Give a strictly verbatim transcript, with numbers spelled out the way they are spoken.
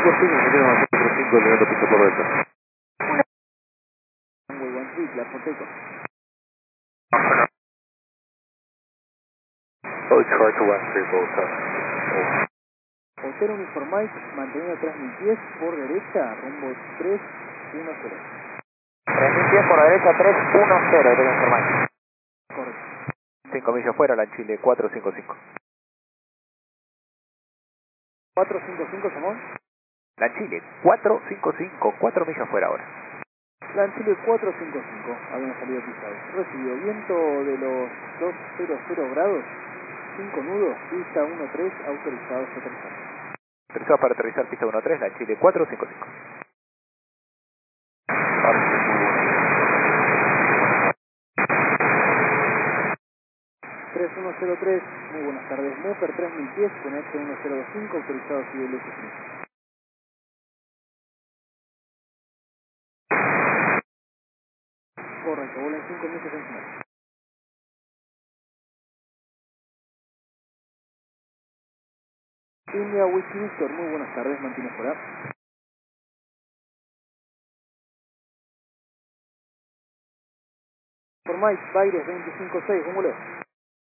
cinco cinco, me quedan cuatro cinco, llegando pista por derecha. Muy buen triple, Apoteco. Oh, Charlie to West three, both up. Hotel Uniformite, manteniendo tres mil pies por derecha, rumbo tres uno cero. tres mil pies por derecha, tres uno cero, Hotel Uniformite. Correcto. cinco millas fuera, la Chile cuatro cinco cinco. cuatro cinco cinco, Samón. La Chile cuatro cinco cinco, cuatro millas fuera ahora. La Chile cuatro cinco cinco, habían salido pisados. Recibido viento de los doscientos grados, cinco nudos, pista uno tres, autorizados a aterrizar. Autorizado para aterrizar pista uno tres, la Chile cuatro cinco cinco. tres uno cero tres, muy buenas tardes. Muper tres mil pies con H uno cero dos cinco, autorizado a civil S cinco. Correcto, vuelan cinco millas encima. India Whisky Victor, muy buenas tardes, mantiene fuera. Formais, Baires veinticinco seis, ¿cómo le?